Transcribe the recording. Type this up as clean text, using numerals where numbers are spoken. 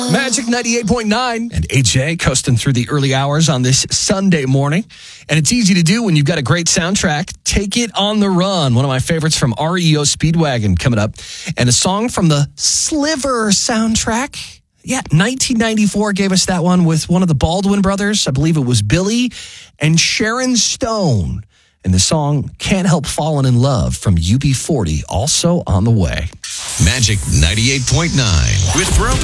Magic 98.9 and AJ coasting through the early hours on this Sunday morning. And it's easy to do when you've got a great soundtrack. Take It on the Run, one of my favorites from REO Speedwagon coming up. And a song from the Sliver soundtrack. Yeah, 1994 gave us that one with one of the Baldwin brothers. I believe it was Billy and Sharon Stone. And the song Can't Help Falling in Love from UB40, also on the way. Magic 98.9 with Throwback.